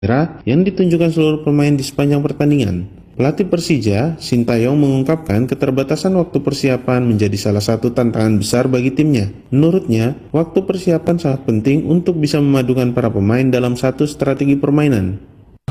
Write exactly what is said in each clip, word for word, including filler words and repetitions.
yang ditunjukkan seluruh pemain di sepanjang pertandingan. Pelatih Persija, Sintayong, mengungkapkan keterbatasan waktu persiapan menjadi salah satu tantangan besar bagi timnya. Menurutnya, waktu persiapan sangat penting untuk bisa memadukan para pemain dalam satu strategi permainan.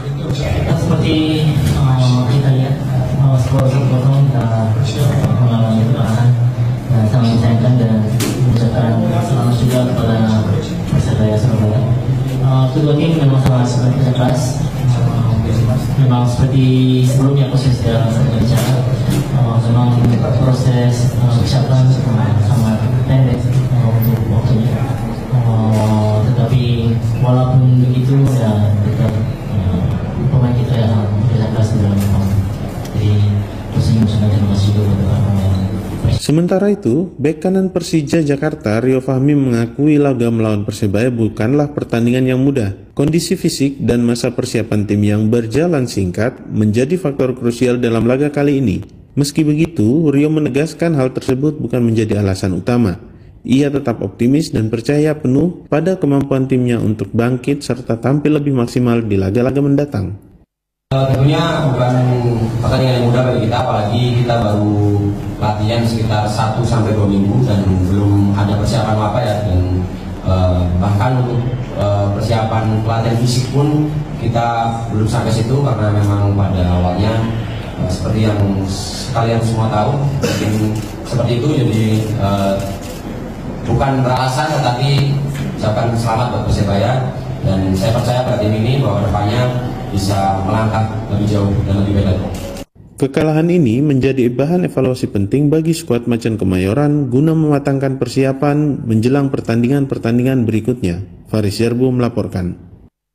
Seperti uh, kita lihat, uh, skor satu kosong kita mengalami kekalahan dan sangat disayangkan dan mengucapkan selamat juga kepada Persebaya Surabaya. Uh, kedua tim memang sangat bekerja keras. Uh, memang seperti sebelumnya proses sudah berbicara, uh, memang proses uh, persiapan uh, sangat pendek uh, untuk waktunya. Uh, tetapi walaupun begitu ya tetap uh, pemain kita yang bekerja keras dalam memang. Jadi posisinya sudah terima kasih juga kepada pemain. Sementara itu, bek kanan Persija Jakarta, Rio Fahmi, mengakui laga melawan Persebaya bukanlah pertandingan yang mudah. Kondisi fisik dan masa persiapan tim yang berjalan singkat menjadi faktor krusial dalam laga kali ini. Meski begitu, Rio menegaskan hal tersebut bukan menjadi alasan utama. Ia tetap optimis dan percaya penuh pada kemampuan timnya untuk bangkit serta tampil lebih maksimal di laga-laga mendatang. Tentunya bukan pertandingan yang mudah bagi kita, apalagi kita baru latihan sekitar satu sampai dua minggu dan belum ada persiapan apa ya, dan eh, bahkan untuk eh, persiapan pelatihan fisik pun kita belum sampai situ karena memang pada awalnya eh, seperti yang kalian semua tahu, mungkin seperti itu. Jadi eh, bukan beralasan, tetapi ucapan selamat buat Persebaya, dan saya percaya pada tim ini bahwa depannya bisa melangkah lebih jauh dan lebih baik. Kekalahan ini menjadi bahan evaluasi penting bagi skuad Macan Kemayoran guna mematangkan persiapan menjelang pertandingan-pertandingan berikutnya. Faris Yarbu melaporkan.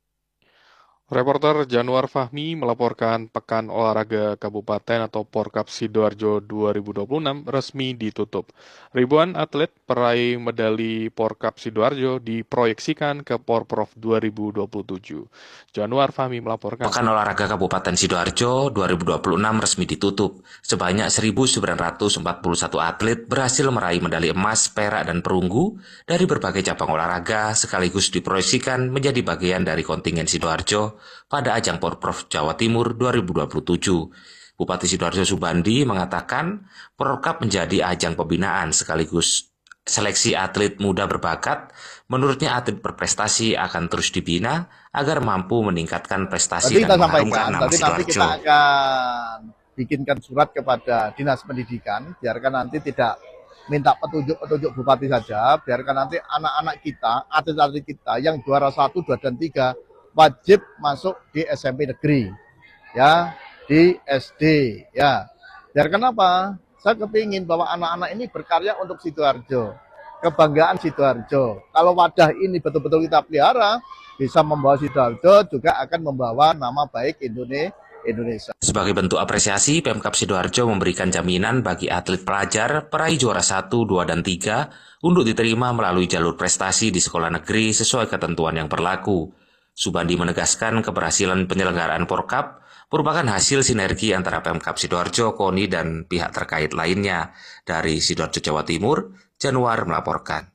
Reporter Januar Fahmi melaporkan Pekan Olahraga Kabupaten atau Porkap Sidoarjo dua ribu dua puluh enam resmi ditutup. Ribuan atlet peraih medali Porkap Sidoarjo diproyeksikan ke Porprov dua ribu dua puluh tujuh. Januar Fahmi melaporkan. Pekan Olahraga Kabupaten Sidoarjo dua ribu dua puluh enam resmi ditutup. Sebanyak seribu sembilan ratus empat puluh satu atlet berhasil meraih medali emas, perak, dan perunggu dari berbagai cabang olahraga sekaligus diproyeksikan menjadi bagian dari kontingen Sidoarjo pada ajang Porprov Jawa Timur dua ribu dua puluh tujuh. Bupati Sidoarjo Subandi mengatakan Porkap menjadi ajang pembinaan sekaligus seleksi atlet muda berbakat. Menurutnya atlet berprestasi akan terus dibina agar mampu meningkatkan prestasi Tadi dan kita mengharumkan nama tapi nanti Sidoarjo. kita akan bikinkan surat kepada Dinas Pendidikan, biarkan nanti tidak minta petunjuk-petunjuk Bupati saja, biarkan nanti anak-anak kita, atlet-atlet kita yang juara satu, dua, dan tiga wajib masuk di S M P negeri, ya, di S D, ya. Biarkan apa? Saya kepingin bahwa anak-anak ini berkarya untuk Sidoarjo, kebanggaan Sidoarjo. Kalau wadah ini betul-betul kita pelihara, bisa membawa Sidoarjo, juga akan membawa nama baik Indonesia. Sebagai bentuk apresiasi, Pemkab Sidoarjo memberikan jaminan bagi atlet pelajar peraih juara satu, dua, dan tiga untuk diterima melalui jalur prestasi di sekolah negeri sesuai ketentuan yang berlaku. Subandi menegaskan keberhasilan penyelenggaraan Porkap merupakan hasil sinergi antara Pemkab Sidoarjo, KONI, dan pihak terkait lainnya. Dari Sidoarjo, Jawa Timur, Januar melaporkan.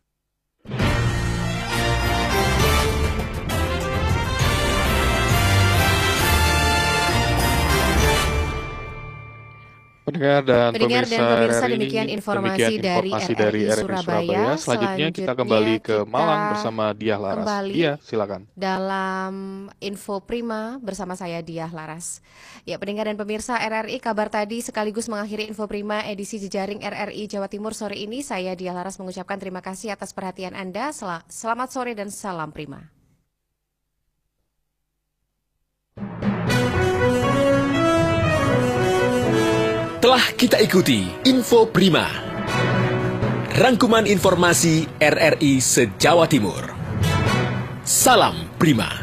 Pendengar dan Pendengar pemirsa, dan pemirsa, R R I, demikian informasi demikian dari informasi R R I dari R R I Surabaya. Surabaya. Selanjutnya, Selanjutnya kita kembali ke kita Malang bersama Diah Laras. Kembali Diah, silakan. Dalam Info Prima bersama saya Diah Laras. Ya, pendengar dan pemirsa R R I, kabar tadi sekaligus mengakhiri Info Prima edisi jejaring R R I Jawa Timur sore ini. Saya Diah Laras mengucapkan terima kasih atas perhatian Anda. Sel- Selamat sore dan salam Prima. Telah kita ikuti Info Prima, rangkuman informasi R R I se-Jawa Timur. Salam Prima.